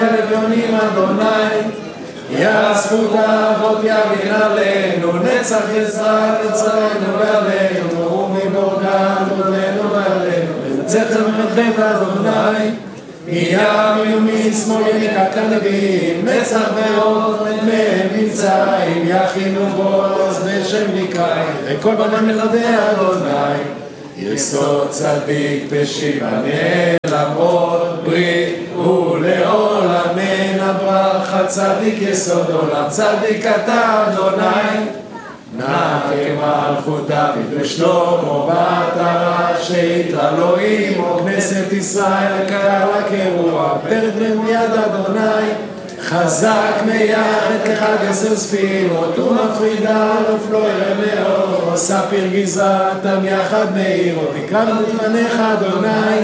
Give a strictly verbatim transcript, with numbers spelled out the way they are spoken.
לביונים אדוני, יזכות האבות יגן עלינו, נצח יזרע לצרינו ועלינו, ומבורגן עודנו ועלינו, ונצח למלכת אדוני, מימין ומשמאל יניקת הנביאים, נצח ועוד מהם נמצאים, יכינו בוז בשם נקראים, וכל בנים לכבדי אדוני, יסוד צדיק בשיבנה למרות ברית ולעולמנה ברכה, צדיק יסוד עולם, צדיק אתה אדוני, נא כמלכות דוד ושלמה בתרה, שיתרא לו עמו כנסת ישראל, קרא כרוח פרד ומיד אדוני, חזק מייחד כחד עשר ספירות, ומפרידה נופלו ירמאו, ספיר גזרתם יחד מאירו, תקרב לפניך אדוני,